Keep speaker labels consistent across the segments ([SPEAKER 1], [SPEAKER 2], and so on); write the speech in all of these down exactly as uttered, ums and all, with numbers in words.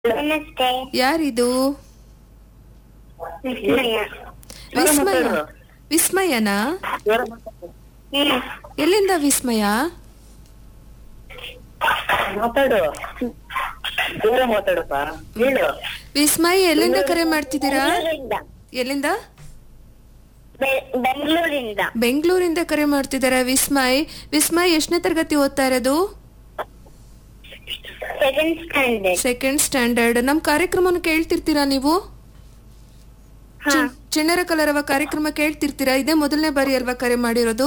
[SPEAKER 1] ನಮಸ್ತೆ.
[SPEAKER 2] ಯಾರಿದು?
[SPEAKER 1] ವಿಸ್ಮಯ.
[SPEAKER 2] ವಿಸ್ಮಯ. ವಿಸ್ಮಯನಾ?
[SPEAKER 1] ಹ್ಮ್.
[SPEAKER 2] ಎಲ್ಲಿಂದ ವಿಸ್ಮಯ?
[SPEAKER 3] ಮಾತಾಡು, ದೂರ ಮಾತಾಡಪ್ಪ, ಹೇಳು.
[SPEAKER 2] ವಿಸ್ಮಯ್ ಎಲ್ಲಿಂದ ಕರೆ ಮಾಡ್ತಿದ್ದೀರಾ?
[SPEAKER 1] ಬೆಂಗಳೂರಿಂದ.
[SPEAKER 2] ಎಲ್ಲಿಂದ?
[SPEAKER 1] ಬೆ- ಬೆಂಗಳೂರಿಂದ.
[SPEAKER 2] ಬೆಂಗಳೂರಿಂದ ಕರೆ ಮಾಡ್ತಿದ್ದಾರೆ ವಿಸ್ಮಯ್. ವಿಸ್ಮಯ್ ಎಷ್ಟನೇ ತರಗತಿ ಓದ್ತಾ ಇರೋದು?
[SPEAKER 1] Second standard.
[SPEAKER 2] Second standard. ನಮ್ ಕಾರ್ಯಕ್ರಮನ ಕೇಳ್ತಿರ್ತೀರಾ ನೀವು?
[SPEAKER 1] ಹಾ.
[SPEAKER 2] ಚಿ- ಚಿಣ್ಣರ ಕಲರವ ಕಾರ್ಯಕ್ರಮ ಕೇಳ್ತಿರ್ತೀರಾ? ಇದೇ ಮೊದಲನೇ ಬಾರಿ ಅಲ್ವಾ ಕರೆ ಮಾಡಿರೋದು?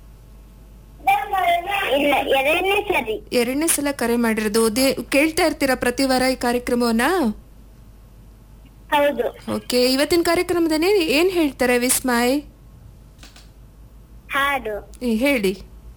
[SPEAKER 1] ಇಲ್ಲ, ಎರಡನೇ ಸರಿ.
[SPEAKER 2] ಎರಡನೇ ಸಲ ಕರೆ ಮಾಡಿರೋದು. ದೇ- ಕೇಳ್ತಾ ಇರ್ತೀರಾ ಪ್ರತಿ ವಾರ ಈ ಕಾರ್ಯಕ್ರಮವನ್ನ?
[SPEAKER 1] ಹೌದು.
[SPEAKER 2] ಓಕೆ, ಇವತ್ತಿನ ಕಾರ್ಯಕ್ರಮದಲ್ಲಿ ಏನ್ ಹೇಳ್ತಾರೆ ವಿಸ್ಮಯ್?
[SPEAKER 1] ಹಾಡು.
[SPEAKER 2] ಏ, ಹೇಳಿ.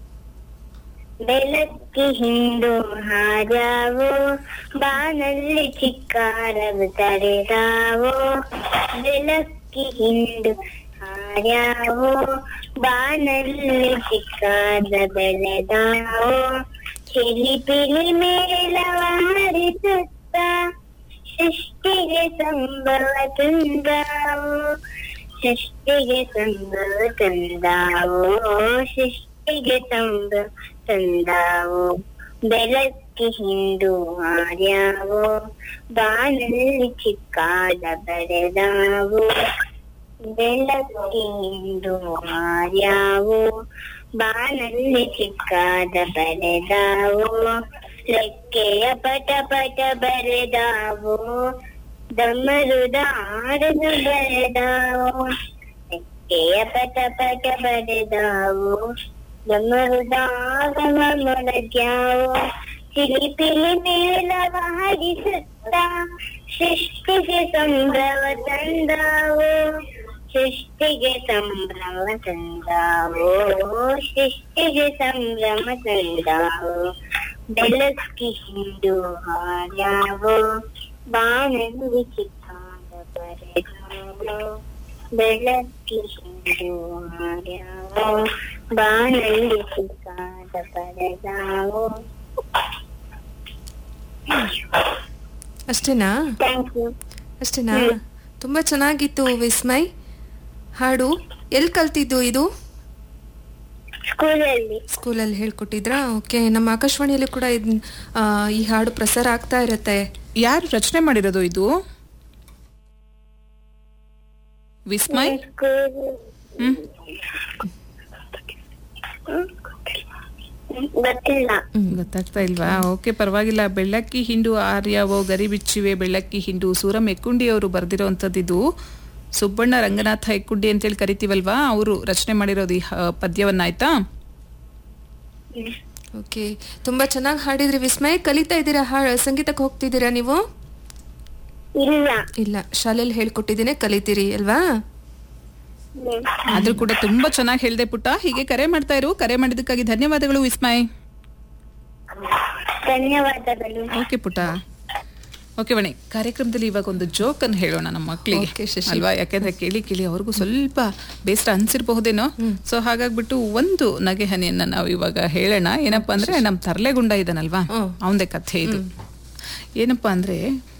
[SPEAKER 1] ಬೆಳಕ್ಕಿ ಹಿಂಡು ಹಾಜಾವೋ, ಬಾನಲ್ಲಿ ಚಿಕ್ಕಾರವು ತಡೆದಾವೋ. ಬೆಳಕ್ಕಿ ಹಿಂಡು ಹಾಜಾವೋ, ಬಾನಲ್ಲಿ ಚಿಕ್ಕಾದ ಬೆಳೆದಾವೋ. ಚಿಲಿಪಿಲಿ ಮೇಳವ ಹರಿಸುತ್ತ ಸೃಷ್ಟಿಗೆ ಸಂಭವ ತಂದಾವೋ. ಸೃಷ್ಟಿಗೆ ಸಂಭವ ತಂದಾವೋ. ಸೃಷ್ಟಿಗೆ ಸಂಭವ ತಂದಾವೋ. ಬೆಳಕ್ಕಿ ಹಿಂಡು ಹಾರ್ಯಾವೋ, ಬಾನಲ್ಲಿ ಚಿಕ್ಕಾದ ಬೆಳೆದಾವೋ. ಬೆಳಕ್ಕಿ ಹಿಂಡು ಹಾರ್ಯಾವೋ, ಬಾನಲ್ಲಿ ಚಿಕ್ಕಾದ ಬೆಳೆದಾವೋ. ಲೆಕ್ಕೆಯ ಪಟ ಪಟ ಬರೆದಾವೋ, ದಮರುದ ಆಡಲು ಬರೆದಾವೋ. ಲೆಕ್ಕೆಯ ಪಟ ಪಟ ಬರೆದಾವೋ, ದಮರುದ ಆಗಮ ಮೊಳಗ್ಯಾವೋ. ಚಿಲಿಪಿಲಿ ಮೇಳವ ಹರಿಸುತ್ತ ಸೃಷ್ಟಿಗೆ ಸಂಭ್ರಮ ತಂದಾವೋ. ಸೃಷ್ಟಿಗೆ ಸಂಭ್ರಮ ತಂದಾವೋ. ಸೃಷ್ಟಿಗೆ ಸಂಭ್ರಮ ತಂದಾವೋ. ಬೆಳಕ್ಕಿ ಹಿಂಡು ಹಾರ್ಯಾವೋ, ಬಾನಲ್ಲಿ ಚಿಕ್ಕಾದ ಬರೆದಾವೋ. ಬೆಳಕ್ಕಿ ಹಿಂಡು ಹಾರ್ಯಾವೋ, ಬಾನಲ್ಲಿ ಚಿಕ್ಕಾದ ಬರೆದಾವೋ.
[SPEAKER 2] ಅಷ್ಟೇನಾ?
[SPEAKER 1] Thank you.
[SPEAKER 2] ಅಷ್ಟೇನಾ? ತುಂಬಾ ಚೆನ್ನಾಗಿತ್ತು ವಿಸ್ಮಯ್ ಹಾಡು. ಎಲ್ಲಿ ಕಲ್ತಿದ್ದು ಇದು?
[SPEAKER 1] ಸ್ಕೂಲಲ್ಲಿ.
[SPEAKER 2] ಸ್ಕೂಲಲ್ಲಿ ಹೇಳ್ಕೊಟ್ಟಿದ್ರಾ? ಓಕೆ, ನಮ್ಮ ಆಕಾಶವಾಣಿಯಲ್ಲಿ ಕೂಡ ಇದ್ ಆ, ಈ ಹಾಡು ಪ್ರಸಾರ ಆಗ್ತಾ ಇರತ್ತೆ.
[SPEAKER 4] ಯಾರು ರಚನೆ ಮಾಡಿರೋದು ಇದು? ವಿಸ್ಮಯ್?
[SPEAKER 1] ಸ್ಕೂಲ್
[SPEAKER 4] ಹ್ಮ್
[SPEAKER 1] ಗೊತ್ತಿಲ್ಲ.
[SPEAKER 4] ಗೊತ್ತಾಗ್ತಾ ಇಲ್ವಾ? ಓಕೆ, ಪರವಾಗಿಲ್ಲ. ಬೆಳ್ಳಕ್ಕಿ ಹಿಂಡು ಆರ್ಯಾವೋ ಗರಿ ಬಿಚ್ಚಿವೆ ಬೆಳ್ಳಕ್ಕಿ ಹಿಂಡು. ಸೂರಂ ಎಕ್ಕುಂಡಿ ಅವರು ಬರೆದಿರೋಂಥದ್ದು ಇದು. ಸುಬ್ಬಣ್ಣ ರಂಗನಾಥ ಎಕ್ಕುಂಡಿ ಅಂತೇಳಿ ಕರಿತೀವಲ್ವಾ, ಅವರು ರಚನೆ ಮಾಡಿರೋದು ಈ ಹ- ಪದ್ಯವನ್ನ. ಆಯ್ತಾ?
[SPEAKER 2] ಓಕೆ, ತುಂಬಾ ಚೆನ್ನಾಗಿ ಹಾಡಿದ್ರಿ ವಿಸ್ಮಯ್. ಕಲಿತಾ ಇದ್ದೀರಾ? ಹಾ ಸಂಗೀತಕ್ಕೆ ಹೋಗ್ತಿದ್ದೀರಾ ನೀವು?
[SPEAKER 1] ಇಲ್ಲ.
[SPEAKER 2] ಇಲ್ಲ, ಶಾಲೆಯಲ್ಲಿ ಹೇಳ್ಕೊಟ್ಟಿದ್ದೀನಿ, ಕಲಿತೀರಿ ಅಲ್ವಾ?
[SPEAKER 1] ಹ್ಮ್.
[SPEAKER 4] ಆದ್ರೂ ಕೂಡ ತುಂಬಾ ಚೆನ್ನಾಗಿ ಹೇಳ್ದೆ ಪುಟ್ಟ. ಹೀಗೆ ಕರೆ ಮಾಡ್ತಾ ಇರು. ಕರೆ ಮಾಡಿದ್ದಕ್ಕಾಗಿ ಧನ್ಯವಾದಗಳು ವಿಸ್ಮಯ್.
[SPEAKER 1] ಧನ್ಯವಾದಗಳು.
[SPEAKER 4] ಓಕೆ ಪುಟ್ಟ. ಓಕೆ ವಣಿ, ಕಾರ್ಯಕ್ರಮದಲ್ಲಿ ಇವಾಗ ಒಂದು ಜೋಕ್ ಅನ್ನು ಹೇಳೋಣ ನಮ್ಮ ಮಕ್ಕಳಿಗೆ,
[SPEAKER 2] Okay, ಶಶಿ.
[SPEAKER 4] ಅಲ್ವಾ? ಯಾಕೆಂದ್ರೆ ಕೇಳಿ ಕೇಳಿ ಅವ್ರಿಗೂ ಸ್ವಲ್ಪ ಬೇಸರ ಅನ್ಸಿರ್ಬಹುದೇನೋ. ಸೊ ಹಾಗಾಗ್ಬಿಟ್ಟು ಒಂದು ನಗೆ ಹನಿಯನ್ನ ನಾವು ಇವಾಗ ಹೇಳೋಣ. ಏನಪ್ಪಾ ಅಂದ್ರೆ, ನಮ್ ತರ್ಲೆಗುಂಡ ಇದಾನಲ್ವಾ,
[SPEAKER 2] ಹ್ಮ್.
[SPEAKER 4] ಅವಂದೇ ಕಥೆ ಇದು. ಏನಪ್ಪಾ ಅಂದ್ರೆ,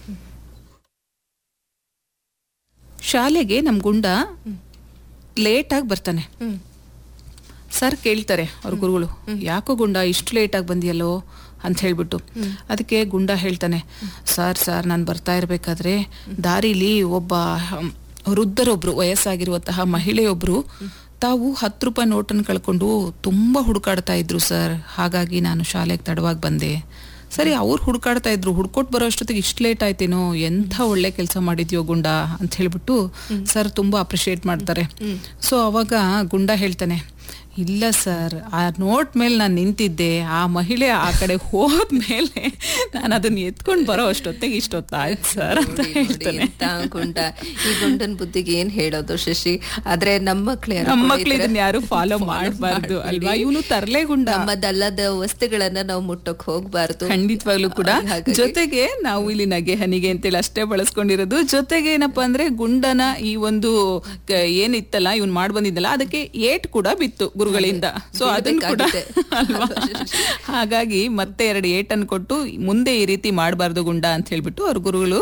[SPEAKER 4] ಶಾಲೆಗೆ ನಮ್ ಗುಂಡ ಲೇಟ್ ಆಗಿ ಬರ್ತಾನೆ.
[SPEAKER 2] ಹ್ಮ್
[SPEAKER 4] ಸರ್ ಕೇಳ್ತಾರೆ ಅವ್ರ ಗುರುಗಳು, ಯಾಕೋ ಗುಂಡ ಇಷ್ಟು ಲೇಟ್ ಆಗಿ ಬಂದಿಯಲ್ಲೋ ಅಂತ ಹೇಳ್ಬಿಟ್ಟು. ಅದಕ್ಕೆ ಗುಂಡ ಹೇಳ್ತಾನೆ, ಸರ್ ಸರ್ ನಾನು ಬರ್ತಾ ಇರ್ಬೇಕಾದ್ರೆ ದಾರಿಲಿ ಒಬ್ಬ ಹಮ್, ವೃದ್ಧರೊಬ್ರು, ವಯಸ್ಸಾಗಿರುವಂತಹ ಮಹಿಳೆಯೊಬ್ರು ತಾವು ಹತ್ತು ರೂಪಾಯಿ ನೋಟನ್ನು ಕಳ್ಕೊಂಡು ತುಂಬಾ ಹುಡುಕಾಡ್ತಾ ಇದ್ರು ಸರ್. ಹಾಗಾಗಿ ನಾನು ಶಾಲೆಗೆ ತಡವಾಗಿ ಬಂದೆ. ಸರಿ, ಅವ್ರು ಹುಡುಕಾಡ್ತಾ ಇದ್ರು, ಹುಡ್ಕೊಟ್ ಬರೋ ಅಷ್ಟೊತ್ತಿಗೆ ಇಷ್ಟು ಲೇಟ್ ಆಯ್ತೇನೋ, ಎಂಥ ಒಳ್ಳೆ ಕೆಲಸ ಮಾಡಿದ್ಯೋ ಗುಂಡ ಅಂತ ಹೇಳ್ಬಿಟ್ಟು ಸರ್ ತುಂಬಾ ಅಪ್ರಿಶಿಯೇಟ್ ಮಾಡ್ತಾರೆ. ಸೊ ಅವಾಗ ಗುಂಡ ಹೇಳ್ತಾನೆ, ಇಲ್ಲ ಸರ್, ಆ ನೋಟ್ ಮೇಲೆ ನಾನು ನಿಂತಿದ್ದೆ, ಆ ಮಹಿಳೆ ಆ ಕಡೆ ಹೋದ್ಮೇಲೆ ನಾನು ಅದನ್ನ ಎತ್ಕೊಂಡು ಬರೋ ಅಷ್ಟೊತ್ತಿಗೆ ಇಷ್ಟೊತ್ತಾಯ್ತು ಸರ್ ಅಂತ ಹೇಳ್ತಾನೆ.
[SPEAKER 2] ಗುಂಡ, ಈ ಗುಂಡನ್ ಬುದ್ಧಿಗೆ ಏನ್ ಹೇಳೋದು ಶಶಿ? ಆದ್ರೆ ನಮ್ಮ ಮಕ್ಳು
[SPEAKER 4] ನಮ್ಮ ಮಕ್ಳು ಇದನ್ನ ಯಾರು ಫಾಲೋ ಮಾಡಬಾರ್ದು ಅಲ್ವಾ? ಇವನು ತರ್ಲೆ ಗುಂಡ,
[SPEAKER 2] ನಮ್ಮದಲ್ಲದ ವಸ್ತುಗಳನ್ನ ನಾವು ಮುಟ್ಟಕ್ ಹೋಗ್ಬಾರ್ದು.
[SPEAKER 4] ಖಂಡಿತವಾಗ್ಲೂ ಕೂಡ. ಜೊತೆಗೆ ನಾವು ಇಲ್ಲಿ ನಗೆ ಹನಿಗೆ ಅಂತೇಳಿ ಅಷ್ಟೇ ಬಳಸ್ಕೊಂಡಿರೋದು. ಜೊತೆಗೆ ಏನಪ್ಪಾ ಅಂದ್ರೆ, ಗುಂಡನ ಈ ಒಂದು ಕ- ಏನಿತ್ತಲ್ಲ ಇವ್ನು ಮಾಡಿ ಬಂದಿದ್ದಲ್ಲ, ಅದಕ್ಕೆ ಏಟ್ ಕೂಡ ಬಿತ್ತು ಗುರು ಗುರುಗಳಿಂದ. ಸೊ ಅದನ್ನ ಕೂಡ ಅಲ್ವಾ, ಹಾಗಾಗಿ ಮತ್ತೆ ಎರಡು ಏಟನ್ನು ಕೊಟ್ಟು ಮುಂದೆ ಈ ರೀತಿ ಮಾಡಬಾರ್ದು ಗುಂಡ ಅಂತ ಹೇಳ್ಬಿಟ್ಟು ಅವ್ರ ಗುರುಗಳು